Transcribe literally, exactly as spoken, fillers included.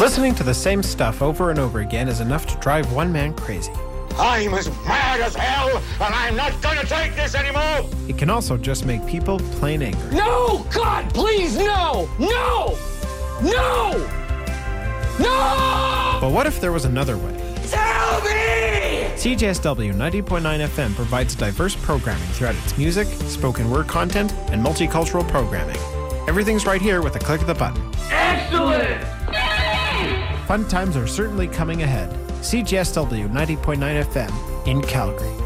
Listening to the same stuff over and over again is enough to drive one man crazy. I'm as mad as hell, and I'm not gonna take this anymore! It can also just make people plain angry. No! God, please, no! No! No! No! But what if there was another way? Tell me! C J S W ninety point nine F M provides diverse programming throughout its music, spoken word content, and multicultural programming. Everything's right here with a click of the button. Excellent! Fun times are certainly coming ahead. C J S W ninety point nine F M in Calgary.